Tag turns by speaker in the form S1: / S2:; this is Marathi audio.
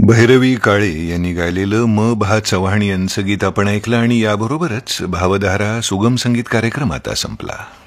S1: भैरवी काळे यांनी गायलेलं म भा चव्हाण यांचं गीत आपण ऐकलं आणि याबरोबरच भावधारा सुगम संगीत कार्यक्रम आता संपला।